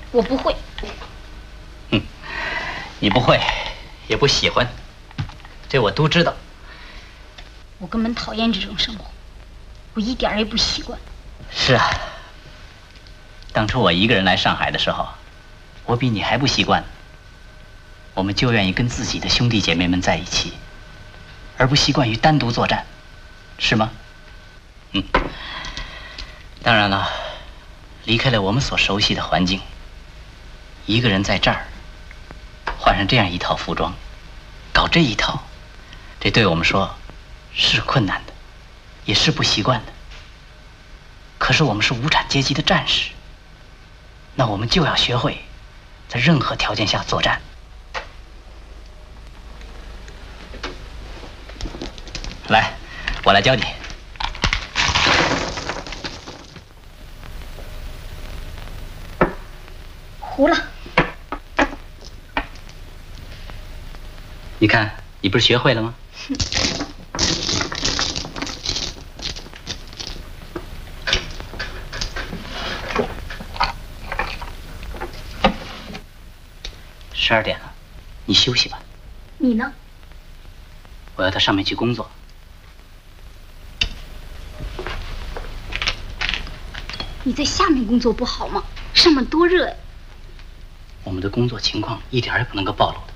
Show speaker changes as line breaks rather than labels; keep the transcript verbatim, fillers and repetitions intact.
我不会。
哼，你不会，也不喜欢，这我都知道。
我根本讨厌这种生活，我一点也不习惯。
是啊，当初我一个人来上海的时候，我比你还不习惯。我们就愿意跟自己的兄弟姐妹们在一起，而不习惯于单独作战，是吗？嗯。当然了，离开了我们所熟悉的环境，一个人在这儿换上这样一套服装，搞这一套，这对我们说是困难的，也是不习惯的。可是我们是无产阶级的战士，那我们就要学会在任何条件下作战。来，我来教你。
糊了。
你看，你不是学会了吗？十二点了，你休息吧。
你呢？
我要到上面去工作。
你在下面工作不好吗？上面多热呀！
我们的工作情况一点也不能够暴露的。